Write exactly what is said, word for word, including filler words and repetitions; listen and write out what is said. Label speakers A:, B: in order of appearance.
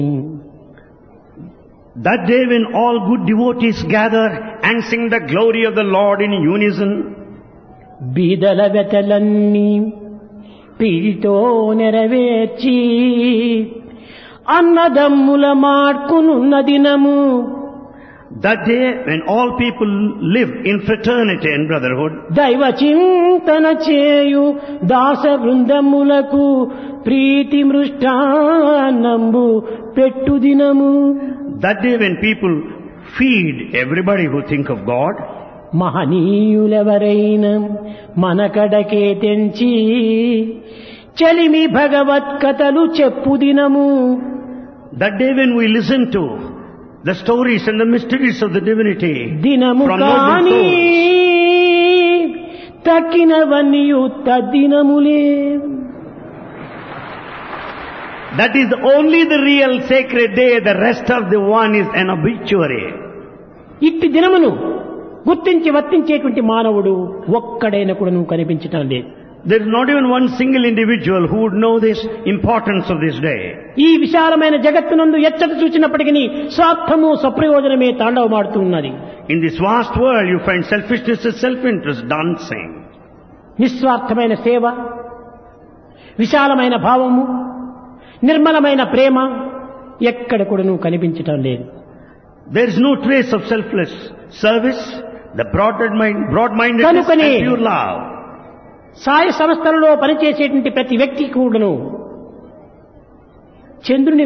A: That day when all good devotees gather and sing the glory of the Lord in unison,
B: బీదల వెతలన్నీ పీడితో నెరవేర్చి అన్నదమ్ముల మార్కునున్న దినము.
A: that day when all people live in fraternity and brotherhood,
B: దైవ చింతన చేయు దాస బృందములకు ప్రీతి మృష్టాన్నంబు పెట్టు దినము.
A: that day when people feed everybody who think of God,
B: మహనీయులెవరైనా మనకడకే తెంచి చెలిమి భగవత్ కథలు చెప్పు దినము.
A: that day when we listen to the stories and the mysteries of the divinity
B: దినము
A: from noble
B: కాని
A: souls,
B: తక్కినవన్నీయు తద్దినములే.
A: that is only the real sacred day, the rest of the one is an obituary.
B: ఇట్టి దినమును గుర్తించి వర్తించేటువంటి మానవుడు ఒక్కడైనా కూడా నువ్వు కనిపించటం లేదు.
A: There is not even one single individual who would know this importance of this day.
B: ఈ విశాలమైన జగత్తునందు ఎచ్చట చూచినప్పటికీ స్వార్థము స్వప్రయోజనమే తాండవమాడుతూ ఉన్నది.
A: In this vast world you find selfishness and self-interest dancing.
B: నిస్వార్థమైన సేవ, విశాలమైన భావము, నిర్మలమైన ప్రేమ ఎక్కడ కూడా నువ్వు కనిపించటం లేదు.
A: There is no trace of selfless service, the broad-minded, broad-mindedness
B: కనుకనే
A: and pure love.
B: సాయ సంస్థలలో పనిచేసేటువంటి ప్రతి వ్యక్తి కూడాను చంద్రుని